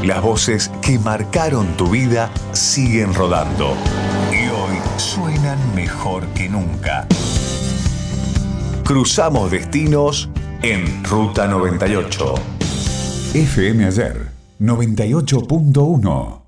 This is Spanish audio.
Las voces que marcaron tu vida siguen rodando y hoy suenan mejor que nunca. Cruzamos destinos en Ruta 98. FM Ayer 98.1.